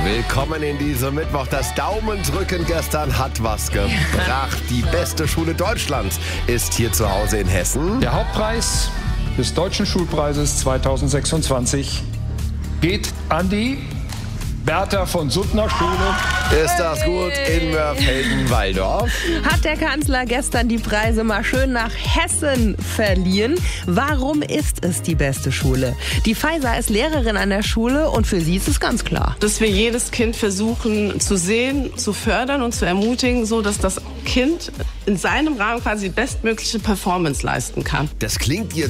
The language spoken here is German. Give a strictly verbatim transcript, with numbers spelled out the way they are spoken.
Willkommen in diesem Mittwoch. Das Daumendrücken gestern hat was gebracht. Die beste Schule Deutschlands ist hier zu Hause in Hessen. Der Hauptpreis des Deutschen Schulpreises zweitausendsechsundzwanzig geht an die Bertha von Suttner Schule. Ist das gut in Mörfelden-Walldorf? Hat der Kanzler gestern die Preise mal schön nach Hessen verliehen? Warum ist es die beste Schule? Die Faiza ist Lehrerin an der Schule und für sie ist es ganz klar. Dass wir jedes Kind versuchen zu sehen, zu fördern und zu ermutigen, so dass das Kind in seinem Rahmen quasi die bestmögliche Performance leisten kann. Das klingt jetzt